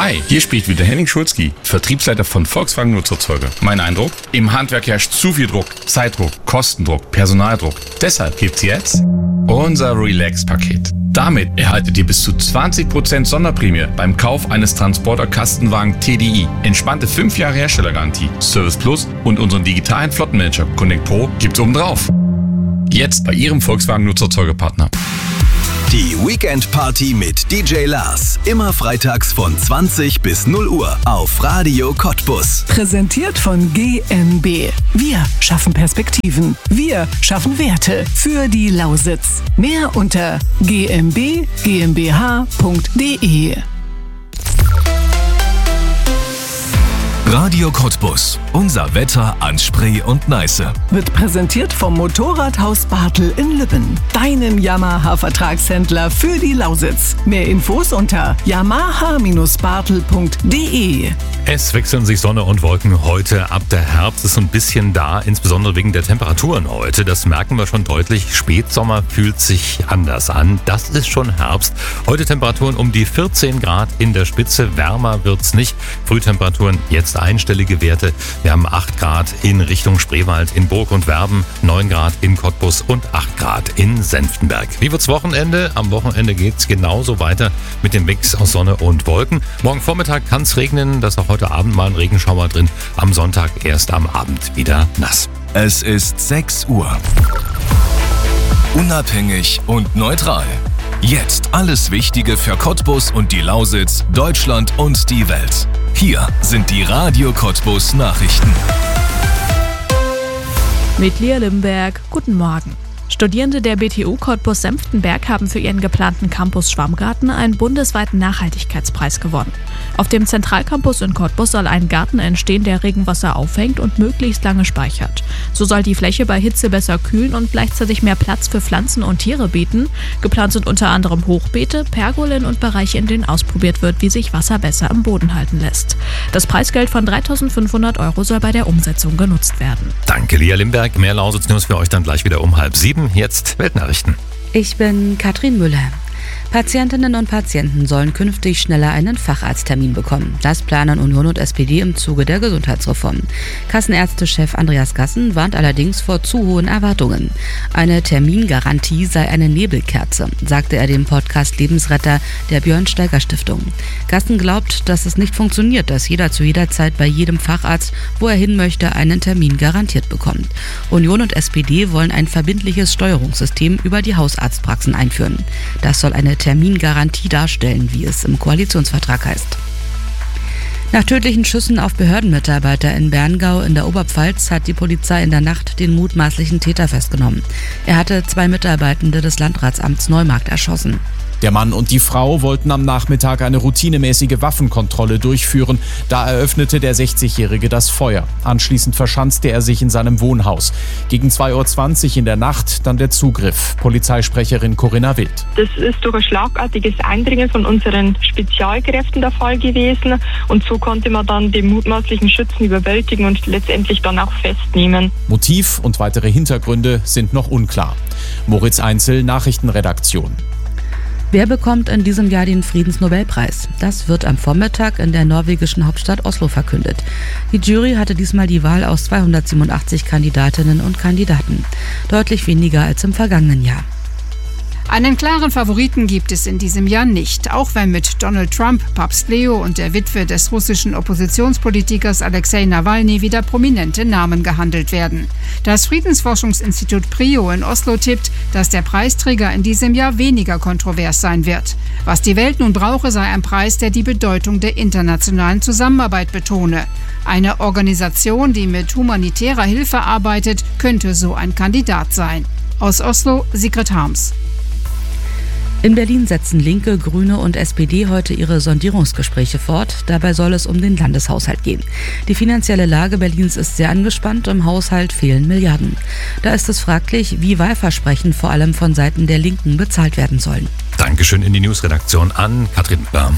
Hi, hier spricht wieder Henning Schulzki, Vertriebsleiter von Volkswagen Nutzerzeuger. Mein Eindruck? Im Handwerk herrscht zu viel Druck, Zeitdruck, Kostendruck, Personaldruck. Deshalb gibt's jetzt unser Relax-Paket. Damit erhaltet ihr bis zu 20% Sonderprämie beim Kauf eines Transporter-Kastenwagen TDI. Entspannte 5 Jahre Herstellergarantie, Service Plus und unseren digitalen Flottenmanager Connect Pro gibt's obendrauf. Jetzt bei Ihrem Volkswagen Nutzerzeugerpartner. Die Weekend Party mit DJ Lars. Immer freitags von 20 bis 0 Uhr auf Radio Cottbus. Präsentiert von GmbH. Wir schaffen Perspektiven. Wir schaffen Werte für die Lausitz. Mehr unter gmbh.de. Radio Cottbus. Unser Wetter an Spree und Neiße. Wird präsentiert vom Motorradhaus Bartel in Lübben. Deinem Yamaha-Vertragshändler für die Lausitz. Mehr Infos unter yamaha-bartel.de. Es wechseln sich Sonne und Wolken heute ab. Der Herbst ist so ein bisschen da, insbesondere wegen der Temperaturen heute. Das merken wir schon deutlich. Spätsommer fühlt sich anders an. Das ist schon Herbst. Heute Temperaturen um die 14 Grad in der Spitze. Wärmer wird's nicht. Frühtemperaturen jetzt einstellige Werte. Wir haben 8 Grad in Richtung Spreewald, in Burg und Werben, 9 Grad in Cottbus und 8 Grad in Senftenberg. Wie wird's Wochenende? Am Wochenende geht's genauso weiter mit dem Mix aus Sonne und Wolken. Morgen Vormittag kann's regnen. Das ist auch heute Abend mal ein Regenschauer drin. Am Sonntag erst am Abend wieder nass. Es ist 6 Uhr. Unabhängig und neutral. Jetzt alles Wichtige für Cottbus und die Lausitz, Deutschland und die Welt. Hier sind die Radio Cottbus Nachrichten. Mit Lia Limberg, guten Morgen. Studierende der BTU Cottbus Senftenberg haben für ihren geplanten Campus Schwammgarten einen bundesweiten Nachhaltigkeitspreis gewonnen. Auf dem Zentralcampus in Cottbus soll ein Garten entstehen, der Regenwasser auffängt und möglichst lange speichert. So soll die Fläche bei Hitze besser kühlen und gleichzeitig mehr Platz für Pflanzen und Tiere bieten. Geplant sind unter anderem Hochbeete, Pergolen und Bereiche, in denen ausprobiert wird, wie sich Wasser besser am Boden halten lässt. Das Preisgeld von 3.500 € soll bei der Umsetzung genutzt werden. Danke, Lia Limberg. Mehr Lausitz-News für euch dann gleich wieder um 6:30. Jetzt Weltnachrichten. Ich bin Katrin Müller. Patientinnen und Patienten sollen künftig schneller einen Facharzttermin bekommen. Das planen Union und SPD im Zuge der Gesundheitsreform. Kassenärztechef Andreas Gassen warnt allerdings vor zu hohen Erwartungen. Eine Termingarantie sei eine Nebelkerze, sagte er dem Podcast Lebensretter der Björn-Steiger-Stiftung. Gassen glaubt, dass es nicht funktioniert, dass jeder zu jeder Zeit bei jedem Facharzt, wo er hin möchte, einen Termin garantiert bekommt. Union und SPD wollen ein verbindliches Steuerungssystem über die Hausarztpraxen einführen. Das soll eine Termingarantie darstellen, wie es im Koalitionsvertrag heißt. Nach tödlichen Schüssen auf Behördenmitarbeiter in Berngau in der Oberpfalz hat die Polizei in der Nacht den mutmaßlichen Täter festgenommen. Er hatte 2 Mitarbeitende des Landratsamts Neumarkt erschossen. Der Mann und die Frau wollten am Nachmittag eine routinemäßige Waffenkontrolle durchführen. Da eröffnete der 60-Jährige das Feuer. Anschließend verschanzte er sich in seinem Wohnhaus. Gegen 2:20 Uhr in der Nacht dann der Zugriff. Polizeisprecherin Corinna Wild. Das ist durch ein schlagartiges Eindringen von unseren Spezialkräften der Fall gewesen. Und so konnte man dann den mutmaßlichen Schützen überwältigen und letztendlich dann auch festnehmen. Motiv und weitere Hintergründe sind noch unklar. Moritz Einzel, Nachrichtenredaktion. Wer bekommt in diesem Jahr den Friedensnobelpreis? Das wird am Vormittag in der norwegischen Hauptstadt Oslo verkündet. Die Jury hatte diesmal die Wahl aus 287 Kandidatinnen und Kandidaten. Deutlich weniger als im vergangenen Jahr. Einen klaren Favoriten gibt es in diesem Jahr nicht, auch wenn mit Donald Trump, Papst Leo und der Witwe des russischen Oppositionspolitikers Alexei Nawalny wieder prominente Namen gehandelt werden. Das Friedensforschungsinstitut PRIO in Oslo tippt, dass der Preisträger in diesem Jahr weniger kontrovers sein wird. Was die Welt nun brauche, sei ein Preis, der die Bedeutung der internationalen Zusammenarbeit betone. Eine Organisation, die mit humanitärer Hilfe arbeitet, könnte so ein Kandidat sein. Aus Oslo, Sigrid Harms. In Berlin setzen Linke, Grüne und SPD heute ihre Sondierungsgespräche fort. Dabei soll es um den Landeshaushalt gehen. Die finanzielle Lage Berlins ist sehr angespannt, im Haushalt fehlen Milliarden. Da ist es fraglich, wie Wahlversprechen vor allem von Seiten der Linken bezahlt werden sollen. Dankeschön in die Newsredaktion an Katrin Müller.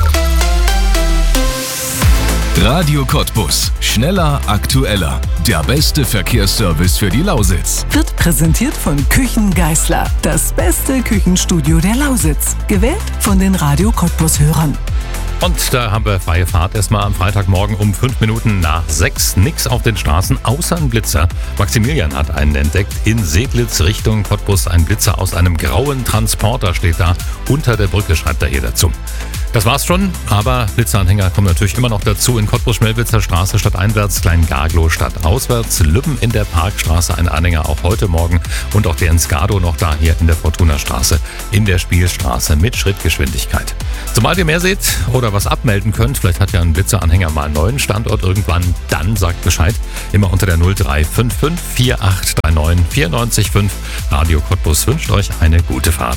Radio Cottbus. Schneller, aktueller. Der beste Verkehrsservice für die Lausitz. Wird präsentiert von Küchen Geißler. Das beste Küchenstudio der Lausitz. Gewählt von den Radio Cottbus-Hörern. Und da haben wir freie Fahrt erstmal am Freitagmorgen um 5 Minuten nach 6. Nix auf den Straßen, außer ein Blitzer. Maximilian hat einen entdeckt. In Seglitz Richtung Cottbus ein Blitzer aus einem grauen Transporter steht da. Unter der Brücke schreibt er hier dazu. Das war's schon, aber Blitzeranhänger kommen natürlich immer noch dazu. In Cottbus Schmelwitzer Straße stadteinwärts, Klein-Garglow stadtauswärts, Lübben in der Parkstraße ein Anhänger auch heute Morgen und auch der in Skado noch da hier in der Fortuna-Straße in der Spielstraße mit Schrittgeschwindigkeit. Sobald ihr mehr seht oder was abmelden könnt, vielleicht hat ja ein Blitzeranhänger mal einen neuen Standort irgendwann, dann sagt Bescheid. Immer unter der 0355 4839 94,5. Radio Cottbus wünscht euch eine gute Fahrt.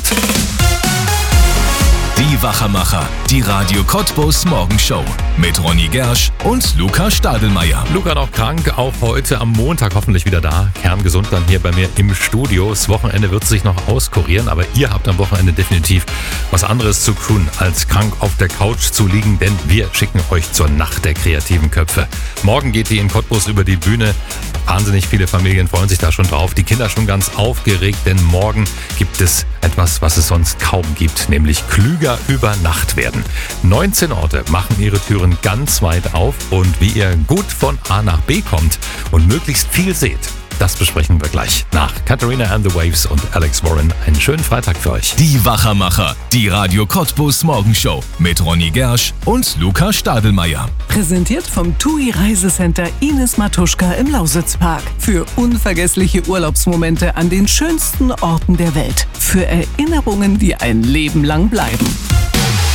Die Wachermacher, die Radio Cottbus Morgenshow mit Ronny Gersch und Luca Stadelmeier. Luca noch krank, auch heute am Montag hoffentlich wieder da. Kerngesund dann hier bei mir im Studio. Das Wochenende wird sich noch auskurieren, aber ihr habt am Wochenende definitiv was anderes zu tun, als krank auf der Couch zu liegen, denn wir schicken euch zur Nacht der kreativen Köpfe. Morgen geht die in Cottbus über die Bühne. Wahnsinnig viele Familien freuen sich da schon drauf. Die Kinder schon ganz aufgeregt, denn morgen gibt es etwas, was es sonst kaum gibt, nämlich klüger über Nacht werden. 19 Orte machen ihre Türen ganz weit auf und wie ihr gut von A nach B kommt und möglichst viel seht, das besprechen wir gleich. Nach Katharina and the Waves und Alex Warren einen schönen Freitag für euch. Die Wachermacher, die Radio Cottbus Morgenshow mit Ronny Gersch und Luca Stadelmeier. Präsentiert vom TUI Reisecenter Ines Matuschka im Lausitzpark. Für unvergessliche Urlaubsmomente an den schönsten Orten der Welt. Für Erinnerungen, die ein Leben lang bleiben.